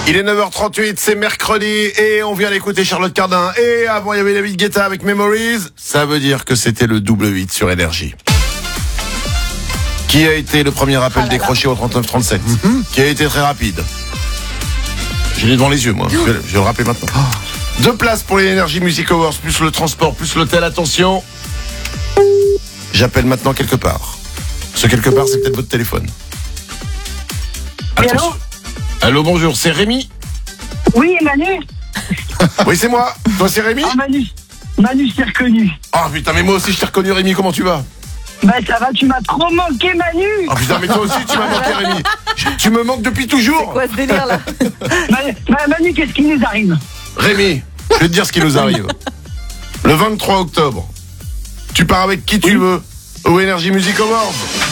Il est 9h38, c'est mercredi et on vient d'écouter Charlotte Cardin. Et avant, il y avait David Guetta avec Memories. Ça veut dire que c'était le double 8 sur Énergie. Qui a été le premier appel décroché au 3937 Qui a été très rapide. Je l'ai devant les yeux, moi. Je vais le rappeler maintenant. 2 places pour les Energy Music Awards, plus le transport, plus l'hôtel. Attention. J'appelle maintenant quelque part. Ce quelque part, c'est peut-être votre téléphone. Attention. Allô, bonjour, c'est Rémi? Oui, Manu. Oui, c'est moi. Toi, c'est Rémi? Ah, Manu, je t'ai reconnu. Ah putain, mais moi aussi, je t'ai reconnu, Rémi. Comment tu vas? Bah, ça va, tu m'as trop manqué, Manu. Ah putain, mais toi aussi, tu m'as manqué, Rémi. Tu me manques depuis toujours. C'est quoi ce délire là? Manu, qu'est-ce qui nous arrive? Rémi, je vais te dire ce qui nous arrive. Le 23 octobre, tu pars avec qui tu veux au Energy Music Awards.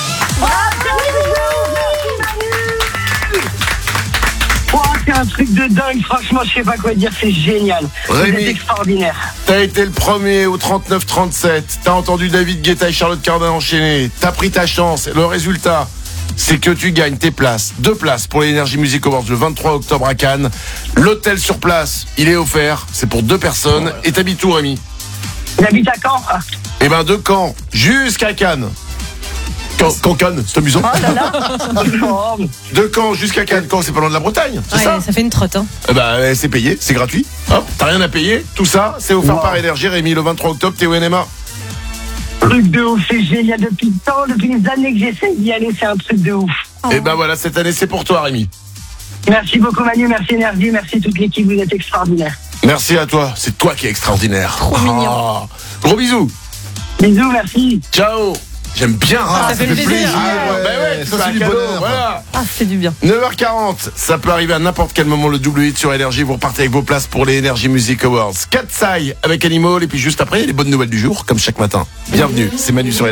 Oh, c'est un truc de dingue, franchement, je sais pas quoi dire, c'est génial. Rémi, c'est extraordinaire. T'as été le premier au 39-37, t'as entendu David Guetta et Charlotte Cardin enchaîner, t'as pris ta chance, et le résultat, c'est que tu gagnes tes places, 2 places pour les Energy Music Awards le 23 octobre à Cannes. L'hôtel sur place, il est offert, c'est pour 2 personnes. Et t'habites où, Rémi? J'habite à Caen. Eh ben, de Caen jusqu'à Cannes. Cannes, c'est amusant. Oh là là. De Caen jusqu'à Cannes. Caen, c'est pas loin de la Bretagne, c'est Ouais, ça? ça fait une trotte, hein. Eh ben, c'est payé, c'est gratuit. Hop, t'as rien à payer. Tout ça, c'est offert par Énergie. Rémi, le 23 octobre, t'es au NMA. Truc de ouf, c'est génial. Depuis des années que j'essaie d'y aller, c'est un truc de ouf. Et ben voilà, cette année, c'est pour toi, Rémi. Merci beaucoup, Manu, merci Énergie, merci toute l'équipe, vous êtes extraordinaires. Merci à toi, c'est toi qui es extraordinaire. Trop mignon. Gros bisous. Bisous, merci. Ciao. J'aime bien, ça fait plaisir. Bah ouais, ça, c'est c'est un du cadeau, bonheur. voilà. Ah, c'est du bien. 9h40, ça peut arriver à n'importe quel moment, le double 8 sur Énergie. Vous repartez avec vos places pour les Energy Music Awards. Katsai avec Animal, et puis juste après, il y a les bonnes nouvelles du jour, comme chaque matin. Bienvenue, c'est Manu sur Énergie.